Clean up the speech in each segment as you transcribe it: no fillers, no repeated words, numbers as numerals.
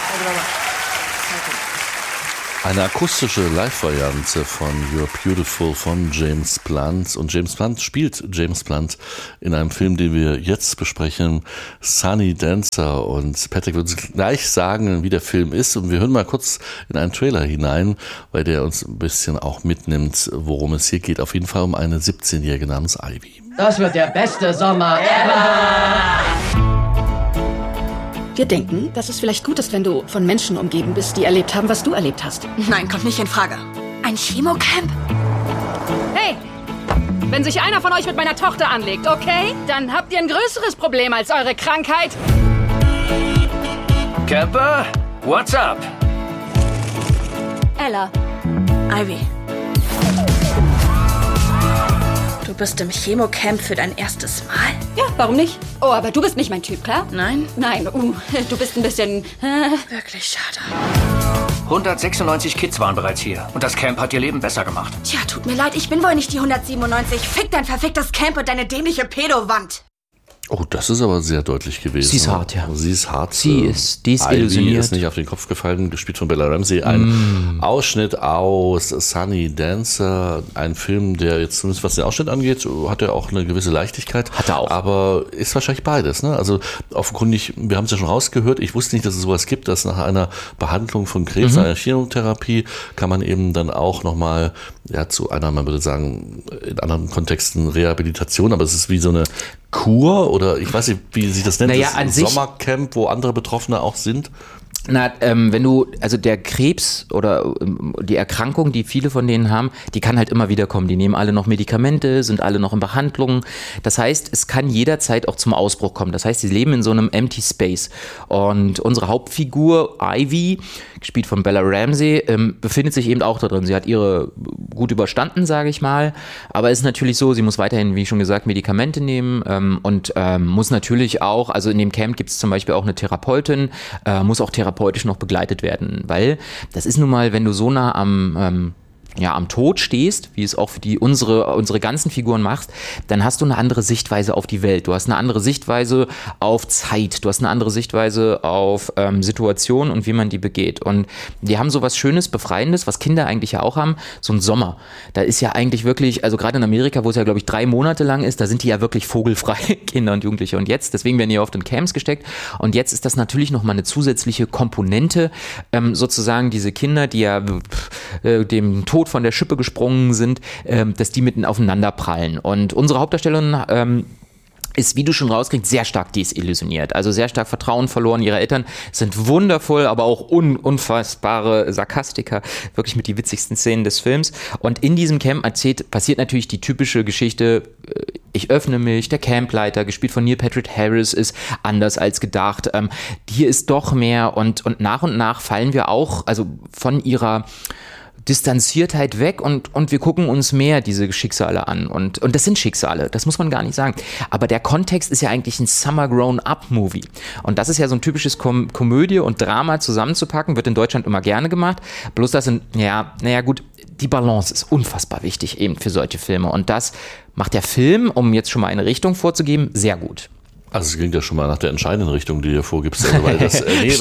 Eine akustische Live-Variante von You're Beautiful von James Blunt. Und James Blunt spielt James Blunt in einem Film, den wir jetzt besprechen, Sunny Dancer. Und Patrick wird uns gleich sagen, wie der Film ist. Und wir hören mal kurz in einen Trailer hinein, weil der uns ein bisschen auch mitnimmt, worum es hier geht. Auf jeden Fall um eine 17-Jährige namens Ivy. Das wird der beste Sommer ever! Wir denken, dass es vielleicht gut ist, wenn du von Menschen umgeben bist, die erlebt haben, was du erlebt hast. Nein, kommt nicht in Frage. Ein Chemocamp? Hey, wenn sich einer von euch mit meiner Tochter anlegt, okay? Dann habt ihr ein größeres Problem als eure Krankheit. Camper, what's up? Ella. Ivy. Du bist im Chemocamp für dein erstes Mal? Ja, warum nicht? Oh, aber du bist nicht mein Typ, klar? Nein? Nein, du bist ein bisschen... Wirklich schade. 196 Kids waren bereits hier. Und das Camp hat ihr Leben besser gemacht. Tja, tut mir leid, ich bin wohl nicht die 197. Fick dein verficktes Camp und deine dämliche Pedowand. Oh, das ist aber sehr deutlich gewesen. Sie ist hart, ja. Sie ist hart. Die ist desillusioniert. Ivy ist nicht auf den Kopf gefallen, gespielt von Bella Ramsey. Ein Ausschnitt aus Sunny Dancer, ein Film, der jetzt zumindest was den Ausschnitt angeht, hat er auch eine gewisse Leichtigkeit. Hat er auch. Aber ist wahrscheinlich beides, ne? Also offenkundig, wir haben es ja schon rausgehört, ich wusste nicht, dass es sowas gibt, dass nach einer Behandlung von Krebs, einer Chemotherapie, kann man eben dann auch nochmal, ja, zu einer, man würde sagen, in anderen Kontexten Rehabilitation, aber es ist wie so eine Kur oder ich weiß nicht, wie sich das nennt, naja, das an ein sich, Sommercamp, wo andere Betroffene auch sind. Na, wenn du, also der Krebs oder die Erkrankung, die viele von denen haben, die kann halt immer wieder kommen. Die nehmen alle noch Medikamente, sind alle noch in Behandlung. Das heißt, es kann jederzeit auch zum Ausbruch kommen. Das heißt, sie leben in so einem Empty Space. Und unsere Hauptfigur, Ivy, gespielt von Bella Ramsey, befindet sich eben auch da drin. Sie hat ihre gut überstanden, sage ich mal. Aber es ist natürlich so, sie muss weiterhin, wie schon gesagt, Medikamente nehmen und muss natürlich auch, also in dem Camp gibt es zum Beispiel auch eine Therapeutin, muss auch therapeutisch noch begleitet werden, weil das ist nun mal, wenn du so nah am Tod stehst, wie es auch für unsere ganzen Figuren machst, dann hast du eine andere Sichtweise auf die Welt. Du hast eine andere Sichtweise auf Zeit. Du hast eine andere Sichtweise auf Situationen und wie man die begeht. Und die haben so was Schönes, Befreiendes, was Kinder eigentlich ja auch haben, so ein Sommer. Da ist ja eigentlich wirklich, also gerade in Amerika, wo es ja, glaube ich, 3 Monate lang ist, da sind die ja wirklich vogelfrei, Kinder und Jugendliche. Und jetzt, deswegen werden die oft in Camps gesteckt. Und jetzt ist das natürlich nochmal eine zusätzliche Komponente, sozusagen diese Kinder, die ja dem Tod von der Schippe gesprungen sind, dass die mitten aufeinander prallen. Und unsere Hauptdarstellerin ist, wie du schon rauskriegst, sehr stark desillusioniert. Also sehr stark Vertrauen verloren. Ihre Eltern sind wundervoll, aber auch unfassbare Sarkastiker. Wirklich mit die witzigsten Szenen des Films. Und in diesem Camp passiert natürlich die typische Geschichte, ich öffne mich, der Campleiter, gespielt von Neil Patrick Harris, ist anders als gedacht. Hier ist doch mehr und nach fallen wir auch, also von ihrer Distanziertheit weg und wir gucken uns mehr diese Schicksale an. Und das sind Schicksale, das muss man gar nicht sagen. Aber der Kontext ist ja eigentlich ein Summer Grown-Up-Movie. Und das ist ja so ein typisches Komödie und Drama zusammenzupacken, wird in Deutschland immer gerne gemacht. Bloß das sind, gut, die Balance ist unfassbar wichtig eben für solche Filme. Und das macht der Film, um jetzt schon mal eine Richtung vorzugeben, sehr gut. Also es klingt ja schon mal nach der entscheidenden Richtung, die du vorgibst. Also weil das,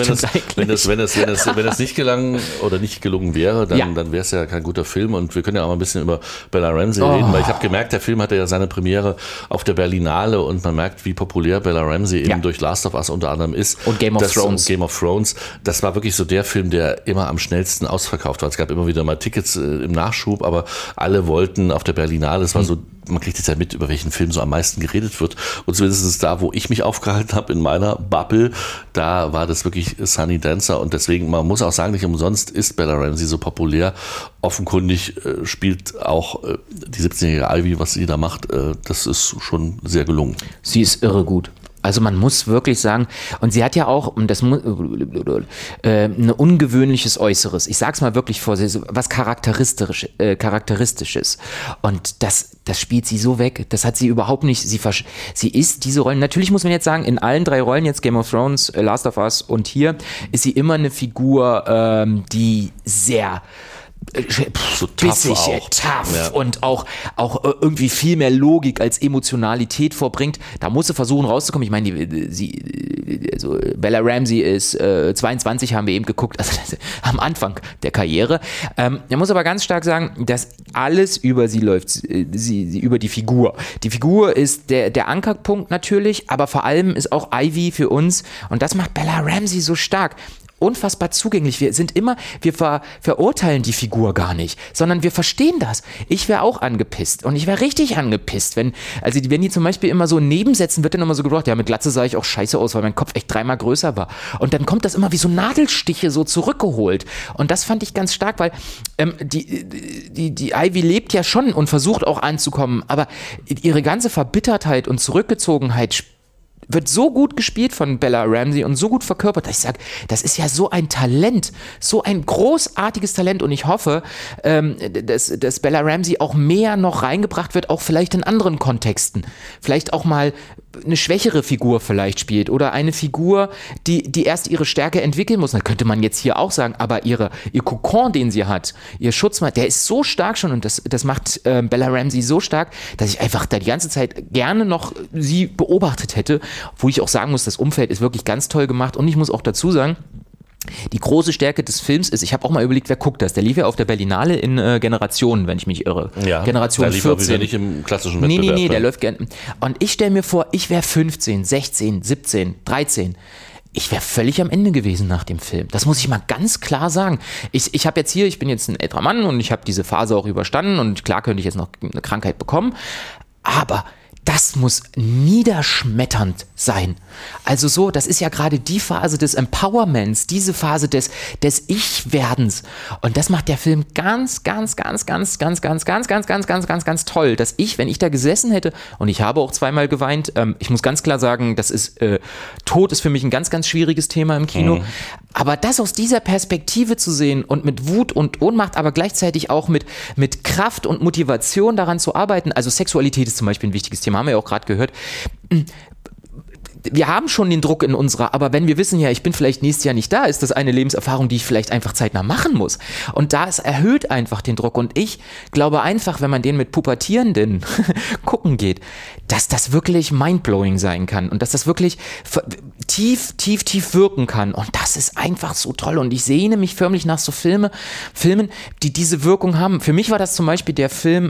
wenn es nicht gelangen oder nicht gelungen wäre, dann wäre es ja kein guter Film. Und wir können ja auch mal ein bisschen über Bella Ramsey reden, weil ich habe gemerkt, der Film hatte ja seine Premiere auf der Berlinale und man merkt, wie populär Bella Ramsey eben durch Last of Us unter anderem ist. Und Game of Thrones. Das war wirklich so der Film, der immer am schnellsten ausverkauft war. Es gab immer wieder mal Tickets im Nachschub, aber alle wollten auf der Berlinale. Es war so, man kriegt jetzt ja mit, über welchen Film so am meisten geredet wird. Und zumindest da, wo ich mich aufgehalten habe in meiner Bubble, da war das wirklich Sunny Dancer. Und deswegen, man muss auch sagen, nicht umsonst ist Bella Ramsey so populär. Offenkundig spielt auch die 17-jährige Ivy, was sie da macht, das ist schon sehr gelungen. Sie ist irre gut. Also man muss wirklich sagen, und sie hat ja auch, und das ein ungewöhnliches Äußeres. Ich sag's mal wirklich vor, was Charakteristisches. Und das spielt sie so weg. Das hat sie überhaupt nicht. Sie ist diese Rollen. Natürlich muss man jetzt sagen, in allen 3 Rollen, jetzt Game of Thrones, Last of Us und hier, ist sie immer eine Figur, die sehr so tough bissig, auch. tough und auch irgendwie viel mehr Logik als Emotionalität vorbringt. Da muss sie versuchen rauszukommen. Ich meine, also Bella Ramsey ist 22, haben wir eben geguckt, also am Anfang der Karriere. Er muss aber ganz stark sagen, dass alles über sie läuft, sie über die Figur. Die Figur ist der Ankerpunkt natürlich, aber vor allem ist auch Ivy für uns, und das macht Bella Ramsey so stark, unfassbar zugänglich. Wir verurteilen die Figur gar nicht, sondern wir verstehen das. Ich wäre auch angepisst und ich wäre richtig angepisst, wenn die zum Beispiel immer so in Nebensätzen wird dann immer so gebraucht, ja, mit Glatze sah ich auch scheiße aus, weil mein Kopf echt 3-mal größer war. Und dann kommt das immer wie so Nadelstiche so zurückgeholt. Und das fand ich ganz stark, weil die Ivy lebt ja schon und versucht auch anzukommen, aber ihre ganze Verbittertheit und Zurückgezogenheit wird so gut gespielt von Bella Ramsey und so gut verkörpert, dass ich sage, das ist ja so ein Talent, so ein großartiges Talent, und ich hoffe, dass Bella Ramsey auch mehr noch reingebracht wird, auch vielleicht in anderen Kontexten. Vielleicht auch mal eine schwächere Figur vielleicht spielt oder eine Figur, die erst ihre Stärke entwickeln muss. Da könnte man jetzt hier auch sagen, aber ihr Kokon, den sie hat, ihr Schutzmann, der ist so stark schon, und das macht Bella Ramsey so stark, dass ich einfach da die ganze Zeit gerne noch sie beobachtet hätte, wo ich auch sagen muss, das Umfeld ist wirklich ganz toll gemacht, und ich muss auch dazu sagen, die große Stärke des Films ist, ich habe auch mal überlegt, wer guckt das? Der lief ja auf der Berlinale in Generationen, wenn ich mich irre. Ja, Generation der lief 14. Aber nicht im klassischen Wettbewerb. Nee, der läuft gerne. Und ich stelle mir vor, ich wäre 15, 16, 17, 13. Ich wäre völlig am Ende gewesen nach dem Film. Das muss ich mal ganz klar sagen. Ich bin jetzt ein älterer Mann und ich habe diese Phase auch überstanden, und klar könnte ich jetzt noch eine Krankheit bekommen, aber das muss niederschmetternd sein. Also so, das ist ja gerade die Phase des Empowerments, diese Phase des Ich-Werdens. Und das macht der Film ganz, ganz, ganz, ganz, ganz, ganz, ganz, ganz, ganz, ganz, ganz, ganz toll. Dass wenn ich da gesessen hätte, und ich habe auch 2-mal geweint, ich muss ganz klar sagen, Tod ist für mich ein ganz, ganz schwieriges Thema im Kino. Aber das aus dieser Perspektive zu sehen und mit Wut und Ohnmacht, aber gleichzeitig auch mit Kraft und Motivation daran zu arbeiten, also Sexualität ist zum Beispiel ein wichtiges Thema, haben wir ja auch gerade gehört. Wir haben schon den Druck in unserer, aber wenn wir wissen, ja, ich bin vielleicht nächstes Jahr nicht da, ist das eine Lebenserfahrung, die ich vielleicht einfach zeitnah machen muss. Und das erhöht einfach den Druck. Und ich glaube einfach, wenn man den mit Pubertierenden gucken geht, dass das wirklich mindblowing sein kann und dass das wirklich tief, tief, tief wirken kann. Und das ist einfach so toll. Und ich sehne mich förmlich nach so Filmen, die diese Wirkung haben. Für mich war das zum Beispiel der Film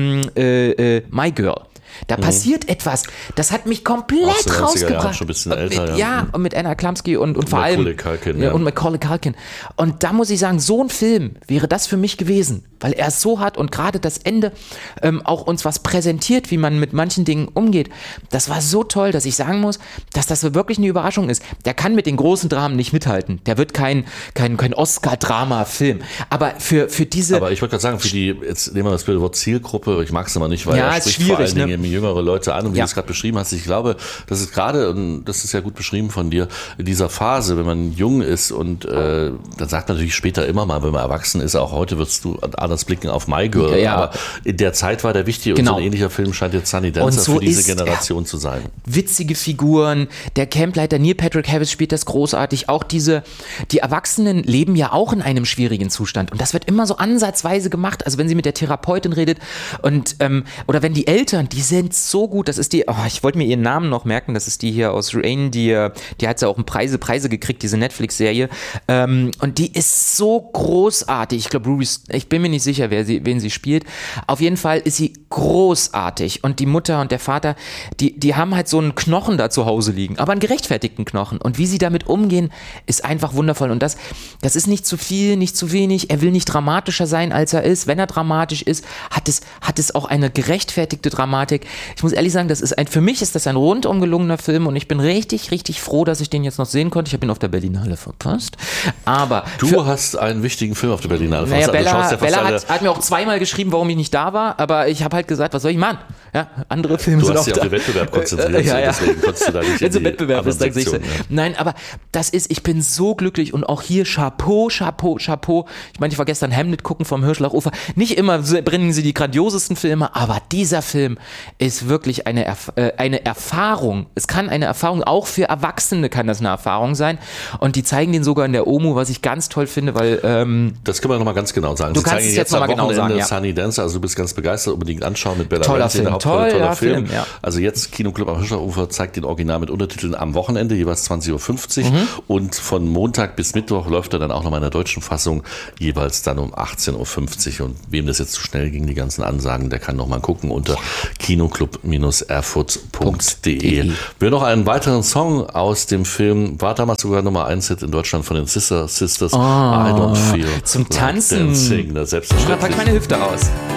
My Girl. Da passiert etwas, das hat mich komplett rausgebracht. Schon ein bisschen älter, ja, und mit Anna Klumsky und vor allem und Macaulay Culkin. Und da muss ich sagen, so ein Film wäre das für mich gewesen, weil er es so hat und gerade das Ende auch uns was präsentiert, wie man mit manchen Dingen umgeht. Das war so toll, dass ich sagen muss, dass das wirklich eine Überraschung ist. Der kann mit den großen Dramen nicht mithalten. Der wird kein Oscar-Drama-Film. Aber für diese... Aber ich wollte gerade sagen, jetzt nehmen wir das Wort Zielgruppe, ich mag es immer nicht, weil er spricht vor allen Dingen jüngere Leute an, und wie du es gerade beschrieben hast, ich glaube, das ist gerade, und das ist ja gut beschrieben von dir, in dieser Phase, wenn man jung ist, und dann sagt man natürlich später immer mal, wenn man erwachsen ist, auch heute wirst du anders blicken auf My Girl, aber in der Zeit war der wichtig, und so ein ähnlicher Film scheint jetzt Sunny Dancer so für diese Generation zu sein. Witzige Figuren, der Campleiter Neil Patrick Harris spielt das großartig, auch die Erwachsenen leben ja auch in einem schwierigen Zustand, und das wird immer so ansatzweise gemacht, also wenn sie mit der Therapeutin redet und oder wenn die Eltern, die sind so gut, das ist ich wollte mir ihren Namen noch merken, das ist die hier aus Rain, die hat ja auch Preise gekriegt, diese Netflix-Serie, und die ist so großartig, ich glaube ich bin mir nicht sicher, wen sie spielt, auf jeden Fall ist sie großartig, und die Mutter und der Vater, die haben halt so einen Knochen da zu Hause liegen, aber einen gerechtfertigten Knochen, und wie sie damit umgehen, ist einfach wundervoll, und das ist nicht zu viel, nicht zu wenig, er will nicht dramatischer sein, als er ist, wenn er dramatisch ist, hat es auch eine gerechtfertigte Dramatik. Ich muss ehrlich sagen, für mich ist das ein rundum gelungener Film, und ich bin richtig, richtig froh, dass ich den jetzt noch sehen konnte. Ich habe ihn auf der Berlinale verpasst. Aber du hast einen wichtigen Film auf der Berlinale verpasst. Naja, Bella hat mir auch 2-mal geschrieben, warum ich nicht da war, aber ich habe halt gesagt, was soll ich machen? Ja, andere Filme sind auch da. Du hast dich auf den Wettbewerb konzentriert, deswegen konntest du da nicht in die Wettbewerb ist, dann Sektion, Nein, aber ich bin so glücklich, und auch hier Chapeau. Ich meine, ich war gestern Hamlet gucken vom Hirschlachufer. Nicht immer bringen sie die grandiosesten Filme, aber dieser Film, ist wirklich eine Erfahrung. Es kann eine Erfahrung, auch für Erwachsene kann das eine Erfahrung sein. Und die zeigen den sogar in der OMU, was ich ganz toll finde, weil... das können wir nochmal ganz genau sagen. Du kannst es jetzt nochmal genau sagen, ja. Sunny Dancer, also du bist ganz begeistert, unbedingt anschauen mit Bella Toller Ramsey in der Film, Hauptrolle, toller Film, Film. ja. Also jetzt Kinoclub am Hirschufer zeigt den Original mit Untertiteln am Wochenende, jeweils 20.50 Uhr. Und von Montag bis Mittwoch läuft er dann auch nochmal in der deutschen Fassung, jeweils dann um 18.50 Uhr. Und wem das jetzt zu schnell ging, die ganzen Ansagen, der kann nochmal gucken unter kinoclub-erfurt.de. Wir noch einen weiteren Song aus dem Film, war damals sogar Nummer 1-Hit in Deutschland von den Sisters, I Don't Feel zum Like Tanzen. Dancing, Da pack ich meine Hüfte raus.